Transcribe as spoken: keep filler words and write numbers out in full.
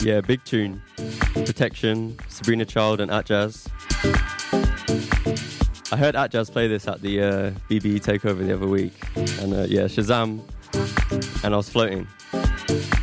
Yeah, big tune. Protection, Sabrina Child and Atjazz. I heard Atjazz play this at the uh, B B E Takeover the other week. And uh, yeah, Shazam. And I was floating.